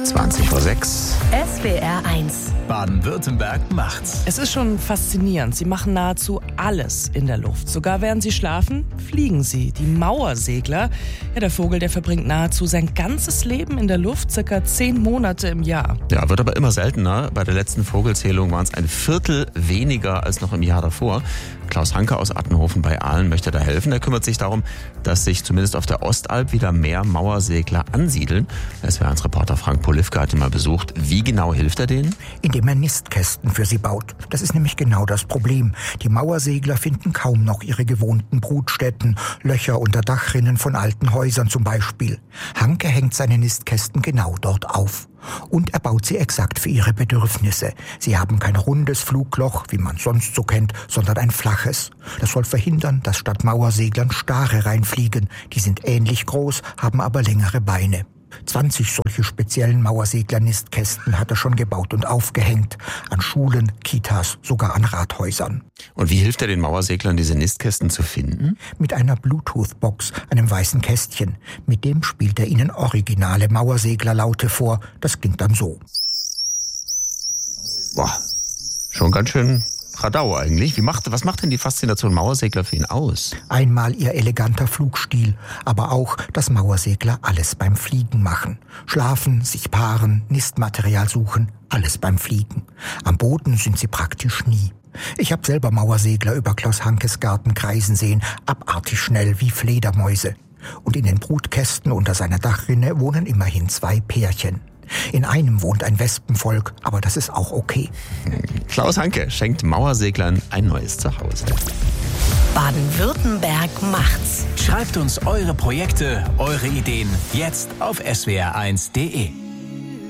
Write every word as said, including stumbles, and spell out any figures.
zwanzig vor sechs. S W R eins. Baden-Württemberg macht's. Es ist schon faszinierend. Sie machen nahezu alles in der Luft. Sogar während sie schlafen, fliegen sie. Die Mauersegler. Ja, der Vogel, der verbringt nahezu sein ganzes Leben in der Luft, circa zehn Monate im Jahr. Ja, wird aber immer seltener. Bei der letzten Vogelzählung waren es ein Viertel weniger als noch im Jahr davor. Klaus Hanke aus Attenhofen bei Aalen möchte da helfen. Er kümmert sich darum, dass sich zumindest auf der Ostalb wieder mehr Mauersegler ansiedeln. S W R eins Reporter Frank Polivka hat ihn mal besucht. Wie genau hilft er denen? Indem er Nistkästen für sie baut. Das ist nämlich genau das Problem. Die Mauersegler finden kaum noch ihre gewohnten Brutstätten, Löcher unter Dachrinnen von alten Häusern zum Beispiel. Hanke hängt seine Nistkästen genau dort auf. Und er baut sie exakt für ihre Bedürfnisse. Sie haben kein rundes Flugloch, wie man sonst so kennt, sondern ein flaches. Das soll verhindern, dass statt Mauerseglern Stare reinfliegen. Die sind ähnlich groß, haben aber längere Beine. zwanzig solche speziellen Mauersegler-Nistkästen hat er schon gebaut und aufgehängt. An Schulen, Kitas, sogar an Rathäusern. Und wie hilft er den Mauerseglern, diese Nistkästen zu finden? Mit einer Bluetooth-Box, einem weißen Kästchen. Mit dem spielt er ihnen originale Mauerseglerlaute vor. Das klingt dann so. Boah, schon ganz schön Radau eigentlich. Wie macht, was macht denn die Faszination Mauersegler für ihn aus? Einmal ihr eleganter Flugstil, aber auch, dass Mauersegler alles beim Fliegen machen. Schlafen, sich paaren, Nistmaterial suchen, alles beim Fliegen. Am Boden sind sie praktisch nie. Ich habe selber Mauersegler über Klaus Hankes Garten kreisen sehen, abartig schnell wie Fledermäuse. Und in den Brutkästen unter seiner Dachrinne wohnen immerhin zwei Pärchen. In einem wohnt ein Wespenvolk, aber das ist auch okay. Klaus Hanke schenkt Mauerseglern ein neues Zuhause. Baden-Württemberg macht's. Schreibt uns eure Projekte, eure Ideen jetzt auf s w r eins punkt d e.